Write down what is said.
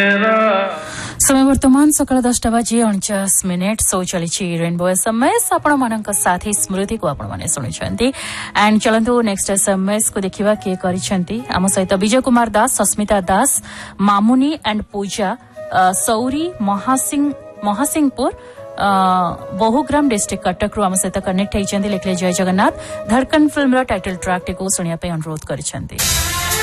समय वर्तमान सकाळ 10टा बाजी 49 सो चली रेनबो एसएमएस आपण मानक साथी स्मृति को आपण माने सुनिछंती एंड चलंतु नेक्स्ट एसएमएस को देखिबा के करिछंती हम सहित विजय कुमार दास सस्मिता दास मामुनी and Puja sorry महासिंहपुर बहुग्राम district Cuttack रु हम सहित कनेक्ट होइछंती लिखले जय जगन्नाथ धड़कन फिल्म रो टाइटल ट्रैक को सुनिया पे अनुरोध करिछंती।